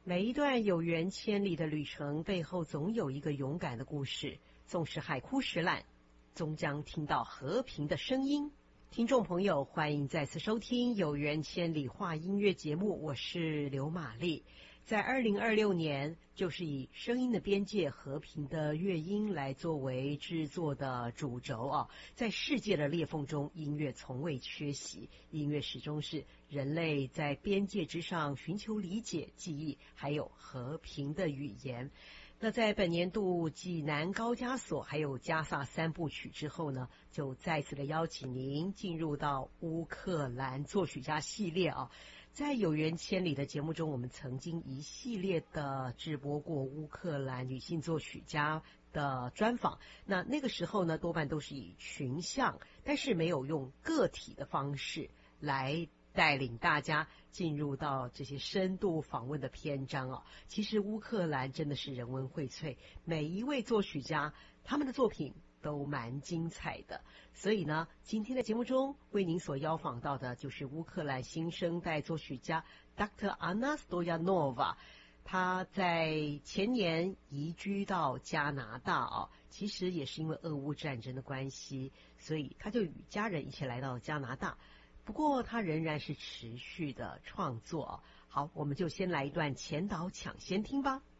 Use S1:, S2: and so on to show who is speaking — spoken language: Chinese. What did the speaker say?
S1: 每一段有缘千里的旅程背后，总有一个勇敢的故事。纵使海枯石烂，终将听到和平的声音。听众朋友，欢迎再次收听有缘千里话音乐节目，我是刘玛丽。在2026年，就是以声音的边界、和平的乐音来作为制作的主轴啊。在世界的裂缝中，音乐从未缺席，音乐始终是人类在边界之上寻求理解、记忆，还有和平的语言。那在本年度继南高加索还有加萨三部曲之后呢，就再次的邀请您进入到乌克兰作曲家系列啊。在有缘千里的节目中，我们曾经一系列的直播过乌克兰女性作曲家的专访。那个时候呢，多半都是以群像，但是没有用个体的方式来带领大家进入到这些深度访问的篇章啊。其实乌克兰真的是人文荟萃，每一位作曲家他们的作品都蛮精彩的。所以呢，今天的节目中为您所邀访到的就是乌克兰新生代作曲家 Dr. Anna Stoyanova。他在前年移居到加拿大啊，其实也是因为俄乌战争的关系，所以他就与家人一起来到了加拿大。不过他仍然是持续的创作。好，我们就先来一段前导抢先听吧。